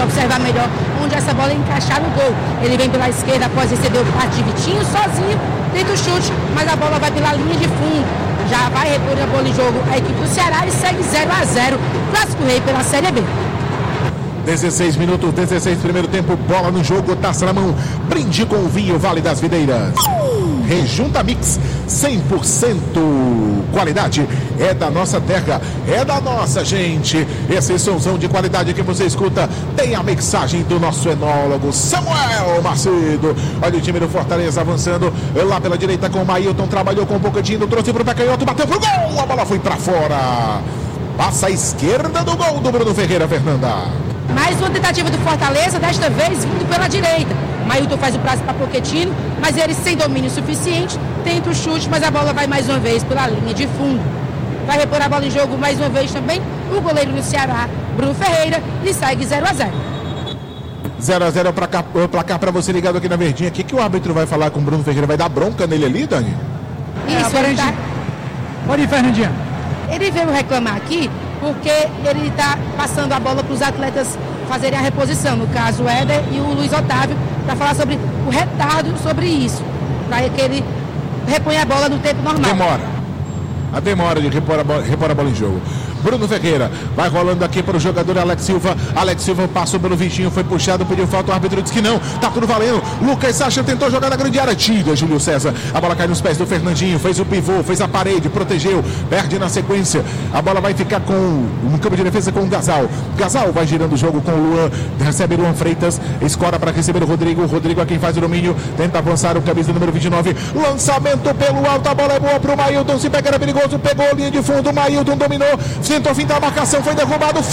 observar melhor onde essa bola encaixar no gol. Ele vem pela esquerda após receber o passe de Vitinho sozinho, tenta o chute, mas a bola vai pela linha de fundo. Já vai repor a bola em jogo a equipe do Ceará e segue 0-0. Clássico Rei pela Série B. 16 minutos, 16 primeiro tempo, bola no jogo, taça na mão, brinde com o vinho Vale das Videiras. Rejunta Mix, 100% qualidade, é da nossa terra, é da nossa gente. Esse somzão de qualidade que você escuta tem a mixagem do nosso enólogo Samuel Macedo. Olha o time do Fortaleza avançando lá pela direita com o Mailton, trabalhou com um pouquinho, trouxe pro pé canhoto, bateu pro gol, a bola foi pra fora. Passa a esquerda do gol do Bruno Ferreira, Fernanda. Mais uma tentativa do Fortaleza, desta vez vindo pela direita. Mailton faz o passe para Pochettino, mas ele sem domínio suficiente, tenta o chute, mas a bola vai mais uma vez pela linha de fundo. Vai repor a bola em jogo mais uma vez também o goleiro do Ceará, Bruno Ferreira, e segue 0-0. 0-0 o placar para você ligado aqui na Verdinha. O que o árbitro vai falar com o Bruno Ferreira? Vai dar bronca nele ali, Dani? Isso, ele tá... Pode ir, Fernandinha. Ele veio reclamar aqui porque ele está passando a bola para os atletas fazerem a reposição, no caso o Éder e o Luiz Otávio, para falar sobre o retardo sobre isso, para que ele reponha a bola no tempo normal. A demora de repor a bola em jogo. Bruno Ferreira vai rolando aqui para o jogador Alex Silva. Alex Silva passou pelo Vitinho, foi puxado, pediu falta, o árbitro disse que não, tá tudo valendo. Lucas Sacha tentou jogar na grande área, tira Júlio César, a bola cai nos pés do Fernandinho, fez o pivô, fez a parede, protegeu, perde na sequência, a bola vai ficar no campo de defesa com o Gasal. Gasal vai girando o jogo com o Luan, recebe Luan Freitas, escora para receber o Rodrigo é quem faz o domínio, tenta avançar o camisa número 29, lançamento pelo alto, a bola é boa pro Mailton, se pega era perigoso, pegou a linha de fundo, o Mailton dominou, tentou fim da marcação, foi derrubado,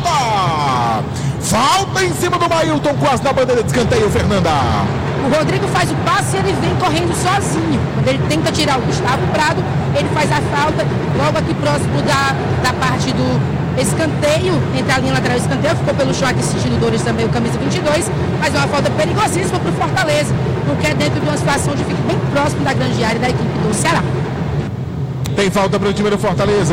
falta em cima do Mailton, quase na bandeira de escanteio, Fernanda. O Rodrigo faz o passe e ele vem correndo sozinho. Quando ele tenta tirar o Gustavo Prado, ele faz a falta logo aqui próximo da parte do escanteio, entre a linha lateral e o escanteio, ficou pelo chão aqui sentindo dores também o camisa 22, mas é uma falta perigosíssima para o Fortaleza, porque é dentro de uma situação de ficar bem próximo da grande área da equipe do Ceará. Tem falta para o time do Fortaleza.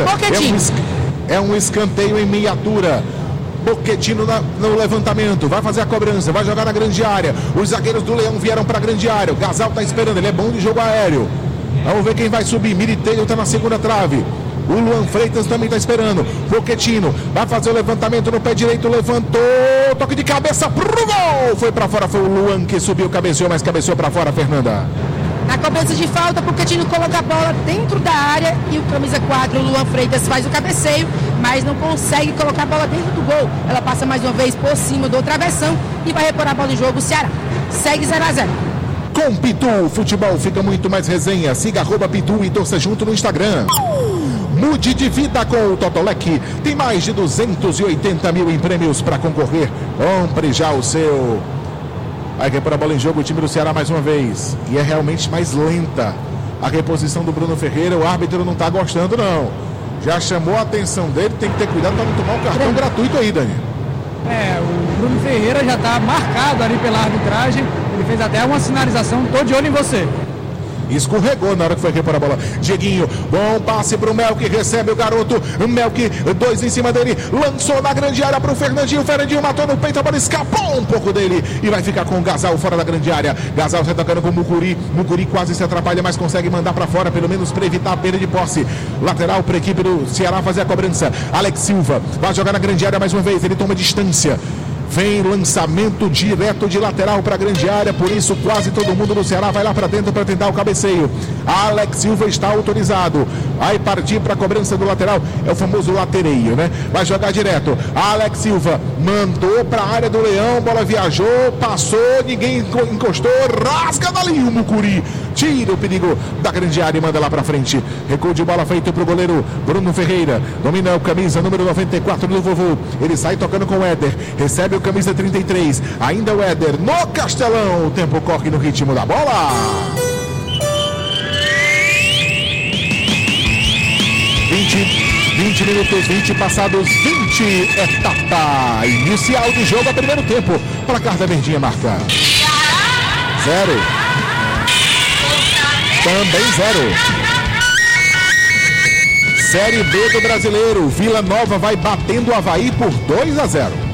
É um escanteio em miniatura. Pochettino no levantamento, vai fazer a cobrança, vai jogar na grande área. Os zagueiros do Leão vieram para a grande área. O Gasal está esperando, ele é bom de jogo aéreo. Vamos ver quem vai subir. Militeiro está na segunda trave. O Luan Freitas também está esperando. Pochettino vai fazer o levantamento no pé direito, levantou, toque de cabeça pro gol. Foi para fora, foi o Luan que subiu, cabeceou, mas cabeceou para fora, Fernanda. Na cobrança de falta, Pochettino coloca a bola dentro da área e o camisa 4, o Luan Freitas, faz o cabeceio, mas não consegue colocar a bola dentro do gol. Ela passa mais uma vez por cima do travessão e vai repor a bola em jogo. O Ceará segue 0-0. Com Pitu, o futebol fica muito mais resenha. Siga @Pitu e torça junto no Instagram. Mude de vida com o Totolec. Tem mais de 280 mil em prêmios para concorrer. Compre já o seu. Vai repor a bola em jogo o time do Ceará mais uma vez. E é realmente mais lenta a reposição do Bruno Ferreira. O árbitro não está gostando, não. Já chamou a atenção dele. Tem que ter cuidado para não tomar um cartão gratuito aí, Dani. O Bruno Ferreira já está marcado ali pela arbitragem. Ele fez até uma sinalização. Tô de olho em você. Escorregou na hora que foi repor a bola. Dieguinho, bom passe pro Melk, recebe o garoto. Melk, 2 em cima dele, lançou na grande área pro Fernandinho. Fernandinho matou no peito, a bola escapou um pouco dele e vai ficar com o Gasal fora da grande área. Gasal se atacando com o Mucuri. Mucuri quase se atrapalha, mas consegue mandar pra fora, pelo menos pra evitar a perda de posse. Lateral pra equipe do Ceará fazer a cobrança. Alex Silva vai jogar na grande área mais uma vez, ele toma distância. Vem lançamento direto de lateral para a grande área, por isso quase todo mundo do Ceará vai lá para dentro para tentar o cabeceio. Alex Silva está autorizado, vai partir para a cobrança do lateral, é o famoso latereio, né? Vai jogar direto. Alex Silva mandou para a área do Leão, bola viajou, passou, ninguém encostou, rasga dali o Mucuri, tira o perigo da grande área e manda lá para frente. Recuo de bola feito para o goleiro Bruno Ferreira, domina o camisa número 94 do Vovô, ele sai tocando com o Éder, recebe o camisa 33, ainda o Éder no Castelão, o tempo corre no ritmo da bola. 20 minutos, 20 passados, 20 etapa inicial do jogo, a primeiro tempo, placar da Verdinha marca 0, também 0. Série B do Brasileiro, Vila Nova vai batendo o Avaí por 2-0.